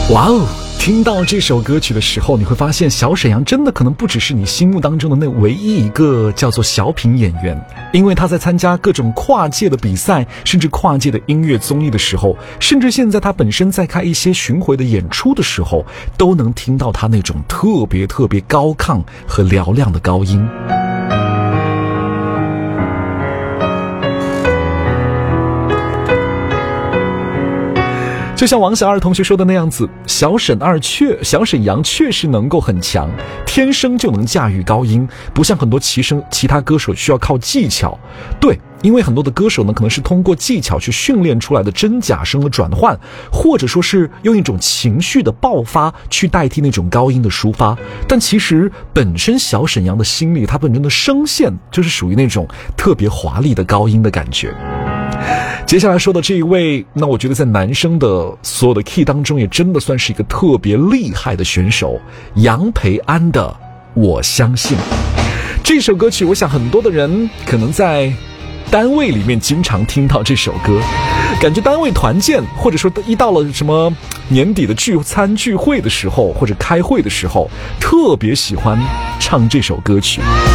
哇哦，听到这首歌曲的时候，你会发现小沈阳真的可能不只是你心目当中的那唯一一个叫做小品演员，因为他在参加各种跨界的比赛，甚至跨界的音乐综艺的时候，甚至现在他本身在开一些巡回的演出的时候，都能听到他那种特别高亢和嘹亮的高音。就像王小二同学说的那样子，小沈阳确实能够很强，天生就能驾驭高音，不像很多其他歌手需要靠技巧。对，因为很多的歌手呢，可能是通过技巧去训练出来的真假声的转换，或者说是用一种情绪的爆发去代替那种高音的抒发。但其实本身小沈阳的心里，他本身的声线就是属于那种特别华丽的高音的感觉。接下来说的这一位，那我觉得在男生的所有的 key 当中，也真的算是一个特别厉害的选手，杨培安的《我相信》这首歌曲，我想很多的人可能在单位里面经常听到这首歌，感觉单位团建，或者说一到了什么年底的聚餐聚会的时候，或者开会的时候，特别喜欢唱这首歌曲。